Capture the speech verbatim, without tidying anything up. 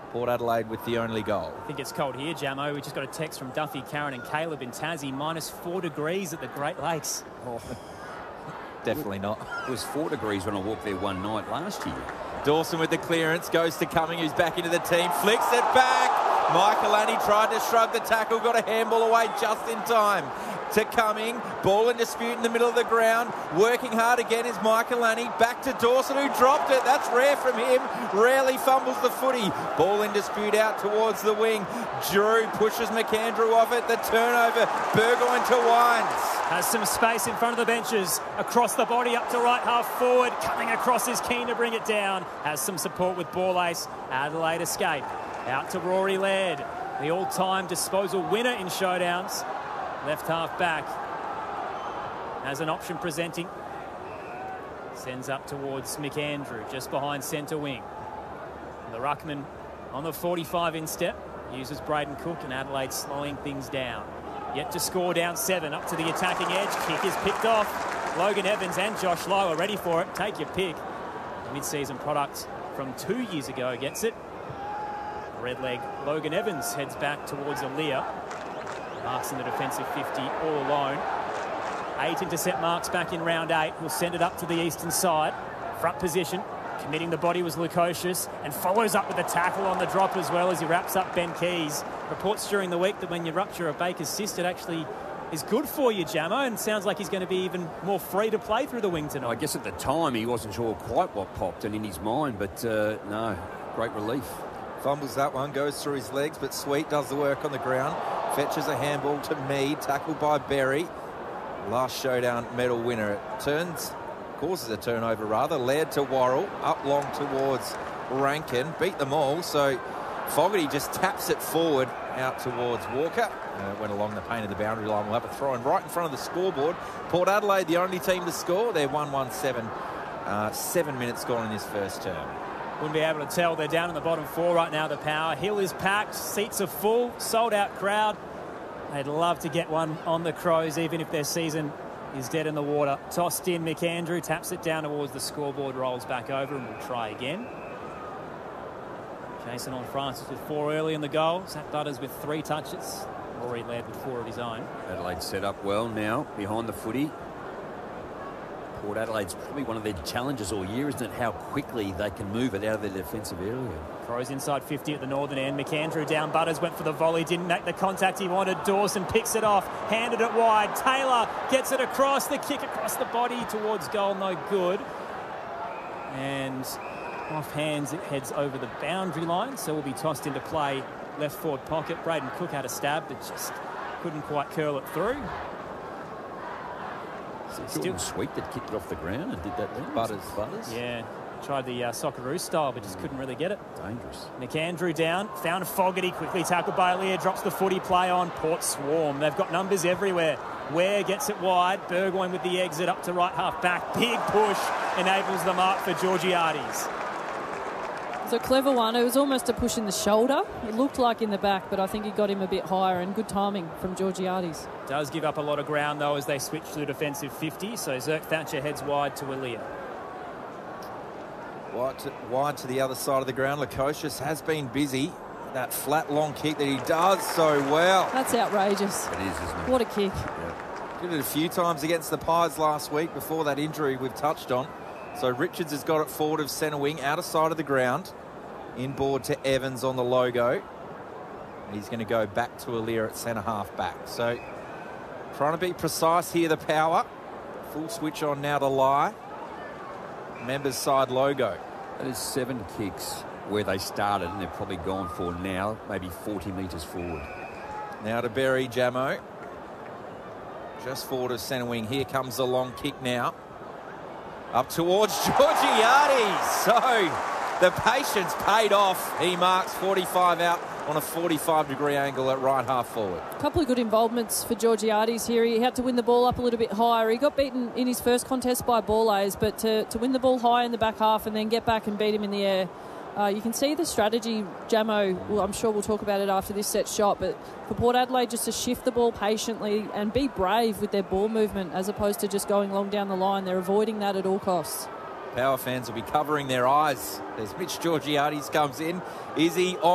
Port Adelaide with the only goal. I think it's cold here, Jamo. We just got a text from Duffy, Karen and Caleb in Tassie. Minus four degrees at the Great Lakes. Oh. Definitely not. It was four degrees when I walked there one night last year. Dawson with the clearance, goes to Cumming, who's back into the team, flicks it back. Michelani tried to shrug the tackle, got a handball away just in time. To Cumming, ball in dispute in the middle of the ground, working hard again is Michelani, back to Dawson who dropped it, that's rare from him, rarely fumbles the footy, ball in dispute out towards the wing, Drew pushes McAndrew off it, the turnover, Burgoyne to Wines. Has some space in front of the benches, across the body up to right half forward, coming across is keen to bring it down, has some support with ball ace, Adelaide escape, out to Rory Laird, the all-time disposal winner in showdowns. Left half back has an option presenting. Sends up towards McAndrew, just behind centre wing. The ruckman on the forty-five instep. Uses Braden Cook and Adelaide slowing things down. Yet to score down seven, up to the attacking edge. Kick is picked off. Logan Evans and Josh Lowe are ready for it. Take your pick. Mid-season product from two years ago gets it. Red leg Logan Evans heads back towards Aaliyah. Marks in the defensive fifty all alone. Eight intercept marks back in round eight. Will send it up to the eastern side. Front position. Committing the body was Lukosius and follows up with a tackle on the drop as well as he wraps up Ben Keys. Reports during the week that when you rupture a Baker's cyst, it actually is good for you, Jamo, and sounds like he's going to be even more free to play through the wing tonight. I guess at the time he wasn't sure quite what popped and in his mind, but uh, no, great relief. Fumbles that one, goes through his legs, but Sweet does the work on the ground. Fetches a handball to Mead, tackled by Berry. Last showdown medal winner. It turns, causes a turnover rather. Laird to Worrell, up long towards Rankin. Beat them all, so Fogarty just taps it forward out towards Walker. Uh, went along the paint of the boundary line. We'll have a throw in right in front of the scoreboard. Port Adelaide, the only team to score. They're one one seven. Uh, seven minutes gone in this first term. Wouldn't be able to tell. They're down in the bottom four right now, the Power. Hill is packed, seats are full, sold-out crowd. They'd love to get one on the Crows, even if their season is dead in the water. Tossed in, McAndrew taps it down towards the scoreboard, rolls back over, and will try again. Jason on Francis with four early in the goal. Zach Butters with three touches. Rory Laird with four of his own. Adelaide set up well now, behind the footy. Port Adelaide's probably one of their challenges all year, isn't it? How quickly they can move it out of their defensive area. Crows inside fifty at the northern end. McAndrew down. Butters went for the volley. Didn't make the contact he wanted. Dawson picks it off. Handed it wide. Taylor gets it across. The kick across the body towards goal. No good. And off hands, it heads over the boundary line. So will be tossed into play. Left forward pocket. Braden Cook had a stab, but just couldn't quite curl it through. Still Sweet that kicked it off the ground and did that then. Butters. Butters. Yeah. Tried the uh, Socceroos style, but just couldn't really get it. Dangerous. McAndrew down. Found Fogarty. Quickly tackled by Aaliyah. Drops the footy play on. Port swarm. They've got numbers everywhere. Ware gets it wide. Burgoyne with the exit up to right half back. Big push enables the mark for Georgiades. It's a clever one. It was almost a push in the shoulder. It looked like in the back, but I think he got him a bit higher, and good timing from Georgiades. Does give up a lot of ground, though, as they switch to the defensive fifty. So Zerk Thatcher heads wide to Aaliyah. Wide to, wide to the other side of the ground. Lukosius has been busy. That flat, long kick that he does so well. That's outrageous. It is, isn't it? What a kick. Yeah. Did it a few times against the Pies last week before that injury we've touched on. So Richards has got it forward of centre wing, outer side of the ground. Inboard to Evans on the logo. He's going to go back to Aaliyah at centre half back. So trying to be precise here, the Power. Full switch on now to Lie. Members side logo. That is seven kicks where they started, and they've probably gone for now maybe forty metres forward. Now to Berry, Jamo. Just forward of centre wing. Here comes the long kick now. Up towards Georgiades. So the patience paid off. He marks forty-five out on a forty-five degree angle at right half forward. A couple of good involvements for Georgiades here. He had to win the ball up a little bit higher. He got beaten in his first contest by Borlase, but to, to win the ball high in the back half and then get back and beat him in the air, uh, you can see the strategy. Jamo, well, I'm sure we'll talk about it after this set shot, but for Port Adelaide just to shift the ball patiently and be brave with their ball movement as opposed to just going long down the line. They're avoiding that at all costs. Power fans will be covering their eyes as Mitch Georgiades comes in. Is he on?